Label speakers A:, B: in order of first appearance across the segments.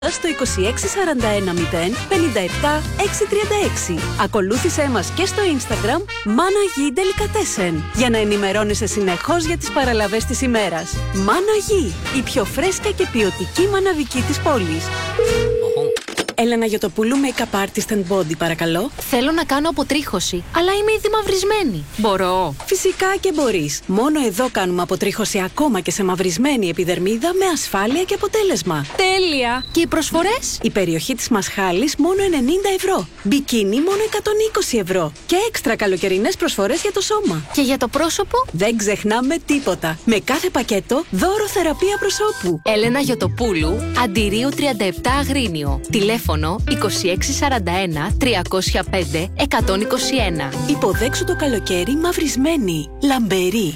A: Στο 26410 57 636. Ακολούθησέ μας και στο Instagram Mana Ghee Delicatessen για να ενημερώνεσαι συνεχώς για τις παραλαβές της ημέρας. Mana Ghee, η πιο φρέσκια και ποιοτική μαναβική της πόλης. Έλενα Γιωτοπούλου, make-up artist and body, παρακαλώ.
B: Θέλω να κάνω αποτρίχωση, αλλά είμαι ήδη μαυρισμένη. Μπορώ?
A: Φυσικά και μπορείς. Μόνο εδώ κάνουμε αποτρίχωση ακόμα και σε μαυρισμένη επιδερμίδα με ασφάλεια και αποτέλεσμα.
B: Τέλεια! Και οι προσφορές?
A: Η περιοχή της Μασχάλης μόνο 90€. Μπικίνι μόνο 120€. Και έξτρα καλοκαιρινές προσφορές για το σώμα.
B: Και για το πρόσωπο?
A: Δεν ξεχνάμε τίποτα. Με κάθε πακέτο δώρο θεραπεία προσώπου.
B: Έλενα Γιωτοπούλου, Αντιρίου 37 Αγρίνιο. Τηλέφωνο 2641 305 121.
A: Υποδέξου το καλοκαίρι μαυρισμένη. Λαμπερή.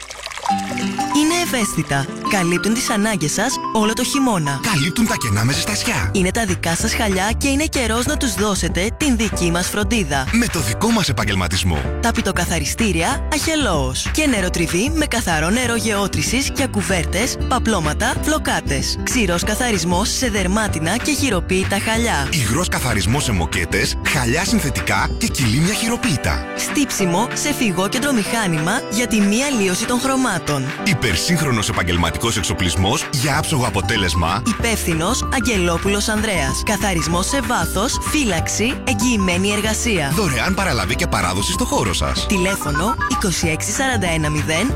C: Είναι ευαίσθητα. Καλύπτουν τις ανάγκες σας όλο το χειμώνα.
D: Καλύπτουν τα κενά με ζεστασιά.
C: Είναι τα δικά σας χαλιά και είναι καιρός να τους δώσετε την δική μας φροντίδα.
D: Με το δικό μας επαγγελματισμό.
C: Ταπητοκαθαριστήρια Αχελώος. Και νεροτριβή με καθαρό νερό γεώτρησης για κουβέρτες, παπλώματα, φλοκάτες. Ξηρός καθαρισμός σε δερμάτινα και χειροποίητα χαλιά.
D: Υγρός καθαρισμός σε μοκέτες, χαλιά συνθετικά και κυλίμια χειροποίητα.
C: Στύψιμο σε φυγόκεντρο μηχάνημα για τη μη αλλίωση των χρωμάτων.
D: Υπερσύγχρονος επαγγελματικός εξοπλισμός για άψογο αποτέλεσμα.
C: Υπεύθυνος Αγγελόπουλος Ανδρέας. Καθαρισμός σε βάθος, φύλαξη, εγγυημένη εργασία.
D: Δωρεάν παραλαβή και παράδοση στο χώρο σας.
C: Τηλέφωνο 2641 091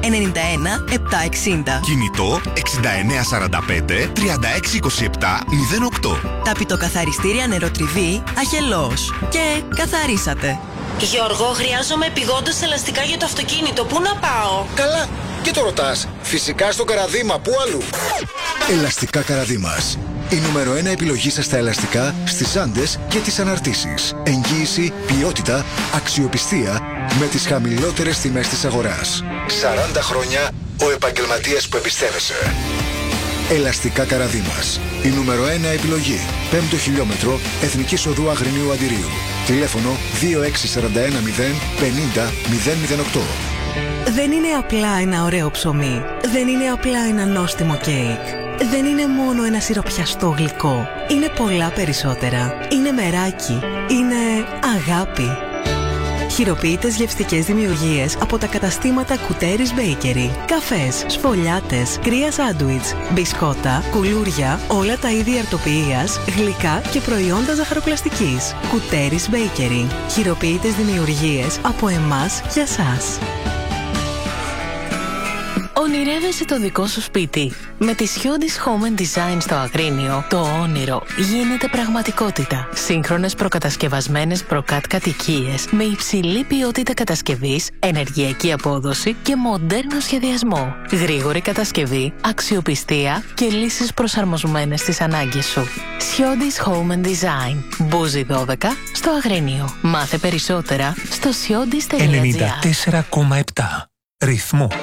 C: 760.
D: Κινητό 6945 3627 08.
C: Ταπητοκαθαριστήρια νεροτριβή Αχελώος. Και καθαρίσατε.
E: Γιώργο, χρειάζομαι επειγόντως ελαστικά για το αυτοκίνητο. Πού να πάω?
F: Καλά, και το ρωτάς. Φυσικά στο Καραδίμα, πού αλλού? Ελαστικά Καραδίμας. Η νούμερο 1 επιλογή σας στα ελαστικά, στις άντες και τις αναρτήσεις. Εγγύηση, ποιότητα, αξιοπιστία με τις χαμηλότερες τιμές της αγοράς. 40 χρόνια ο επαγγελματίας που εμπιστεύεσαι. Ελαστικά Καραδίμας. Η νούμερο 1 επιλογή. 5ο χιλιόμετρο Εθνικής Οδού Αγρινίου Αντιρίου. Τηλέφωνο 2641 050 008.
G: Δεν είναι απλά ένα ωραίο ψωμί. Δεν είναι απλά ένα νόστιμο κέικ. Δεν είναι μόνο ένα σιροπιαστό γλυκό. Είναι πολλά περισσότερα. Είναι μεράκι. Είναι αγάπη. Χειροποίητες γευστικές δημιουργίες από τα καταστήματα Κουτέρης Bakery. Καφές, σφολιάτες, κρύα σάντουιτς, μπισκότα, κουλούρια, όλα τα είδη αρτοποιίας, γλυκά και προϊόντα ζαχαροπλαστικής. Κουτέρης Bakery. Χειροποίητες δημιουργίες από εμάς για σας.
H: Ονειρεύεσαι το δικό σου σπίτι. Με τη Hyundai Home Design στο Αγρίνιο, το όνειρο γίνεται πραγματικότητα. Σύγχρονες προκατασκευασμένες προκάτ κατοικίες με υψηλή ποιότητα κατασκευής, ενεργειακή απόδοση και μοντέρνο σχεδιασμό. Γρήγορη κατασκευή, αξιοπιστία και λύσεις προσαρμοσμένες στις ανάγκες σου. Hyundai Home Design. Μπούζι 12 στο Αγρίνιο. Μάθε περισσότερα στο hyundai.gr.
I: 94,7 ρυθμό.